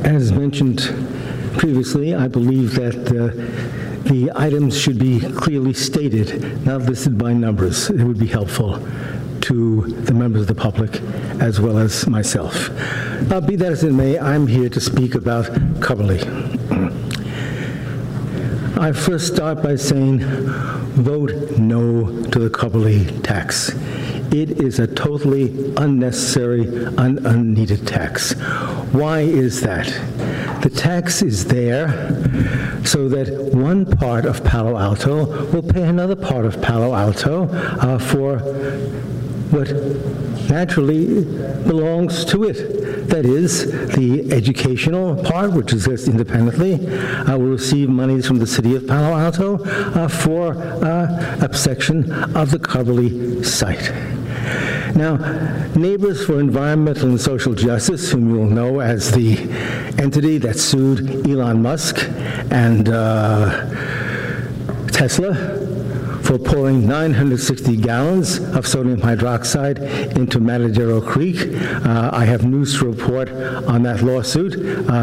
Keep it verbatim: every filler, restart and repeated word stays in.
As mentioned previously, I believe that uh, the items should be clearly stated, not listed by numbers. It would be helpful to the members of the public as well as myself. Uh, be that as it may, I'm here to speak about Cubberley. I first start by saying, vote no to the Cubberley tax. It is a totally unnecessary, un unneeded tax. Why is that? The tax is there so that one part of Palo Alto will pay another part of Palo Alto uh, for what naturally belongs to it. That is, the educational part, which exists independently, uh, will receive monies from the city of Palo Alto uh, for uh, a section of the Cubberley site. Now, Neighbors for Environmental and Social Justice, whom you'll know as the entity that sued Elon Musk and uh, Tesla for pouring nine hundred sixty gallons of sodium hydroxide into Matadero Creek. Uh, I have news to report on that lawsuit. Uh,